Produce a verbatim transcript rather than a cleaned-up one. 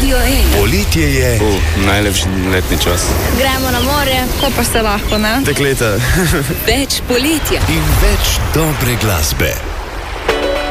Radio ena. Poletje je. Uh, najlepši letni čas. Gremo na morje, ko pa se lahko, ne? Dekleta. Več poletja. In več dobre glasbe.